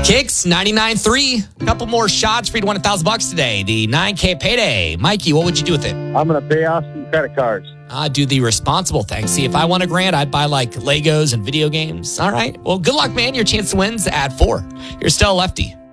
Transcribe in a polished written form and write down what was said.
Kicks 99.3. A couple more shots for you to win $1,000 today. The 9K payday. Mikey, what would you do with it? I'm going to pay off some credit cards. I do the responsible thing. See, if I won $1,000, I'd buy like Legos and video games. All right. Well, good luck, man. Your chance to win's at 4. You're still a lefty.